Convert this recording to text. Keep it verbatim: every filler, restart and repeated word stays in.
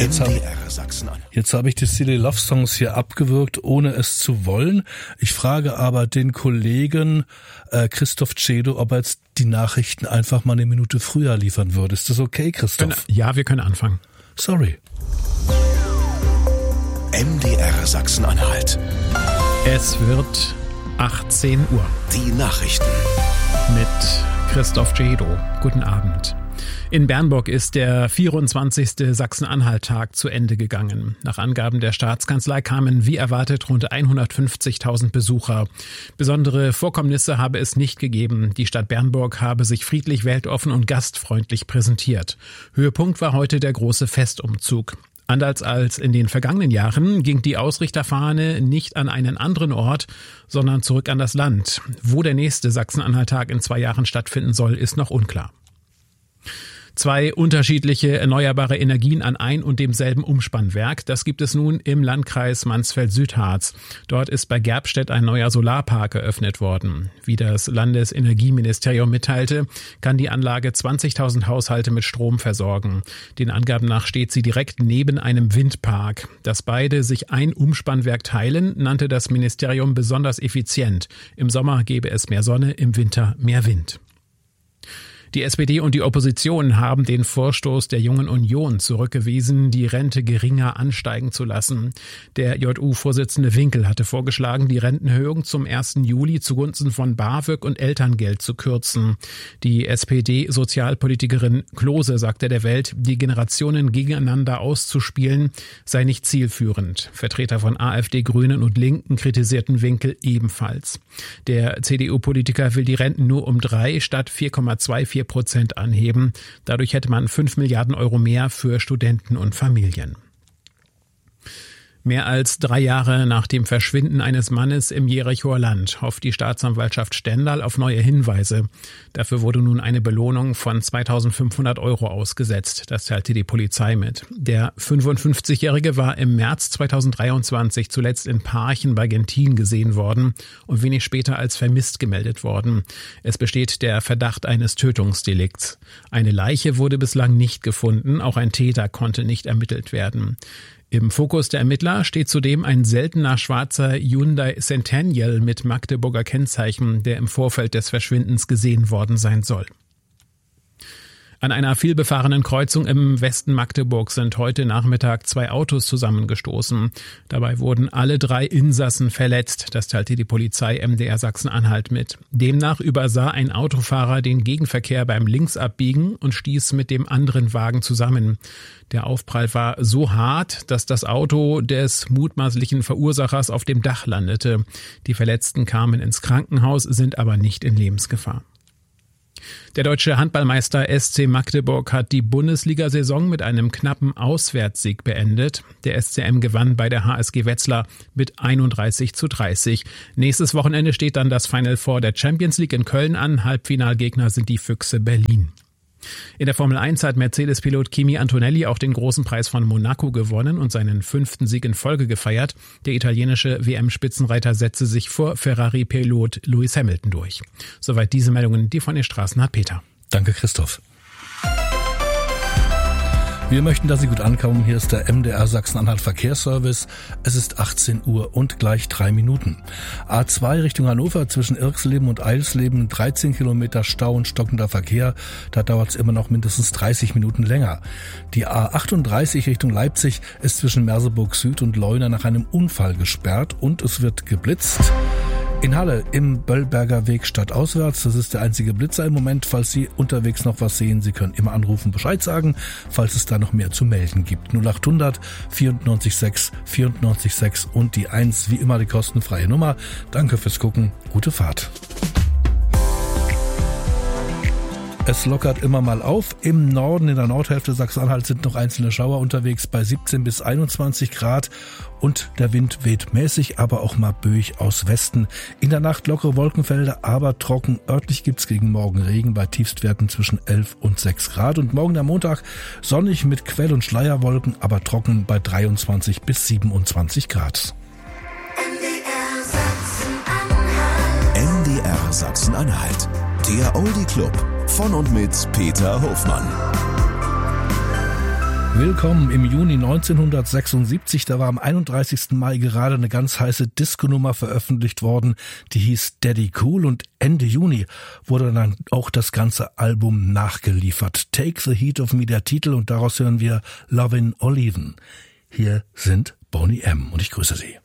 Jetzt M D habe R Sachsen-Anhalt. jetzt hab ich die Silly Love Songs hier abgewürgt, ohne es zu wollen. Ich frage aber den Kollegen äh, Christoph Cedo, ob er jetzt die Nachrichten einfach mal eine Minute früher liefern würde. Ist das okay, Christoph? Ja, wir können anfangen. Sorry. M D R Sachsen-Anhalt. Es wird achtzehn Uhr. Die Nachrichten. Mit Christoph Cedo. Guten Abend. In Bernburg ist der vierundzwanzigste Sachsen-Anhalt-Tag zu Ende gegangen. Nach Angaben der Staatskanzlei kamen wie erwartet rund hundertfünfzigtausend Besucher. Besondere Vorkommnisse habe es nicht gegeben. Die Stadt Bernburg habe sich friedlich, weltoffen und gastfreundlich präsentiert. Höhepunkt war heute der große Festumzug. Anders als in den vergangenen Jahren ging die Ausrichterfahne nicht an einen anderen Ort, sondern zurück an das Land. Wo der nächste Sachsen-Anhalt-Tag in zwei Jahren stattfinden soll, ist noch unklar. Zwei unterschiedliche erneuerbare Energien an ein und demselben Umspannwerk, das gibt es nun im Landkreis Mansfeld-Südharz. Dort ist bei Gerbstedt ein neuer Solarpark eröffnet worden. Wie das Landesenergieministerium mitteilte, kann die Anlage zwanzigtausend Haushalte mit Strom versorgen. Den Angaben nach steht sie direkt neben einem Windpark. Dass beide sich ein Umspannwerk teilen, nannte das Ministerium besonders effizient. Im Sommer gebe es mehr Sonne, im Winter mehr Wind. Die S P D und die Opposition haben den Vorstoß der Jungen Union zurückgewiesen, die Rente geringer ansteigen zu lassen. Der J U-Vorsitzende Winkel hatte vorgeschlagen, die Rentenerhöhung zum ersten Juli zugunsten von BAföG und Elterngeld zu kürzen. Die S P D-Sozialpolitikerin Klose sagte der Welt, die Generationen gegeneinander auszuspielen sei nicht zielführend. Vertreter von AfD, Grünen und Linken kritisierten Winkel ebenfalls. Der C D U-Politiker will die Renten nur um drei statt vier Komma vierundzwanzig Prozent anheben. Dadurch hätte man fünf Milliarden Euro mehr für Studenten und Familien. Mehr als drei Jahre nach dem Verschwinden eines Mannes im Jerichoer Land hofft die Staatsanwaltschaft Stendal auf neue Hinweise. Dafür wurde nun eine Belohnung von zweitausendfünfhundert Euro ausgesetzt. Das teilte die Polizei mit. Der fünfundfünfzigjährige war im März zweitausenddreiundzwanzig zuletzt in Parchen bei Gentin gesehen worden und wenig später als vermisst gemeldet worden. Es besteht der Verdacht eines Tötungsdelikts. Eine Leiche wurde bislang nicht gefunden, auch ein Täter konnte nicht ermittelt werden. Im Fokus der Ermittler steht zudem ein seltener schwarzer Hyundai Centennial mit Magdeburger Kennzeichen, der im Vorfeld des Verschwindens gesehen worden sein soll. An einer vielbefahrenen Kreuzung im Westen Magdeburg sind heute Nachmittag zwei Autos zusammengestoßen. Dabei wurden alle drei Insassen verletzt, das teilte die Polizei M D R Sachsen-Anhalt mit. Demnach übersah ein Autofahrer den Gegenverkehr beim Linksabbiegen und stieß mit dem anderen Wagen zusammen. Der Aufprall war so hart, dass das Auto des mutmaßlichen Verursachers auf dem Dach landete. Die Verletzten kamen ins Krankenhaus, sind aber nicht in Lebensgefahr. Der deutsche Handballmeister S C Magdeburg hat die Bundesliga-Saison mit einem knappen Auswärtssieg beendet. Der S C M gewann bei der H S G Wetzlar mit einunddreißig zu dreißig. Nächstes Wochenende steht dann das Final Four der Champions League in Köln an. Halbfinalgegner sind die Füchse Berlin. In der Formel eins hat Mercedes-Pilot Kimi Antonelli auch den großen Preis von Monaco gewonnen und seinen fünften Sieg in Folge gefeiert. Der italienische W M-Spitzenreiter setzte sich vor Ferrari-Pilot Lewis Hamilton durch. Soweit diese Meldungen, die von den Straßen hat Peter. Danke, Christoph. Wir möchten, dass Sie gut ankommen. Hier ist der M D R Sachsen-Anhalt Verkehrsservice. Es ist achtzehn Uhr und gleich drei Minuten. A zwei Richtung Hannover zwischen Irxleben und Eilsleben, dreizehn Kilometer Stau und stockender Verkehr. Da dauert es immer noch mindestens dreißig Minuten länger. Die A achtunddreißig Richtung Leipzig ist zwischen Merseburg Süd und Leuna nach einem Unfall gesperrt und es wird geblitzt. In Halle im Böllberger Weg stadtauswärts, das ist der einzige Blitzer im Moment. Falls Sie unterwegs noch was sehen, Sie können immer anrufen, Bescheid sagen, falls es da noch mehr zu melden gibt. null achthundert vierundneunzig sechs vierundneunzig sechs und die eins, wie immer die kostenfreie Nummer. Danke fürs Gucken, gute Fahrt. Es lockert immer mal auf. Im Norden, in der Nordhälfte Sachsen-Anhalt sind noch einzelne Schauer unterwegs bei siebzehn bis einundzwanzig Grad und der Wind weht mäßig, aber auch mal böig aus Westen. In der Nacht lockere Wolkenfelder, aber trocken. Örtlich gibt's gegen Morgen Regen bei Tiefstwerten zwischen elf und sechs Grad und morgen der Montag sonnig mit Quell- und Schleierwolken, aber trocken bei dreiundzwanzig bis siebenundzwanzig Grad. M D R Sachsen-Anhalt, der Oldie Club von und mit Peter Hofmann. Willkommen im Juni neunzehnhundertsechsundsiebzig. Da war am einunddreißigsten Mai gerade eine ganz heiße Disco-Nummer veröffentlicht worden. Die hieß Daddy Cool und Ende Juni wurde dann auch das ganze Album nachgeliefert. Take the Heat of Me, der Titel, und daraus hören wir Lovin' or Leavin'. Hier sind Boney M. und ich grüße Sie.